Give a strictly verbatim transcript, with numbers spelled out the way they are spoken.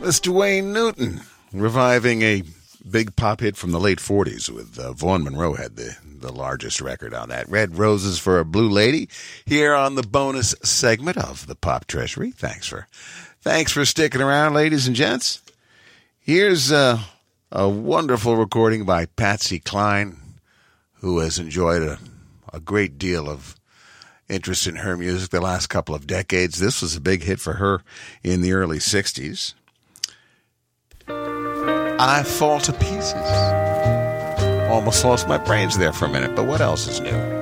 Mister Wayne Newton, reviving a big pop hit from the late forties with uh, Vaughn Monroe had the, the largest record on that. Red Roses for a Blue Lady here on the bonus segment of the Pop Treasury. Thanks for thanks for sticking around, ladies and gents. Here's uh, a wonderful recording by Patsy Cline, who has enjoyed a, a great deal of interest in her music the last couple of decades. This was a big hit for her in the early sixties. I Fall to Pieces. Almost lost my brains there for a minute, but what else is new?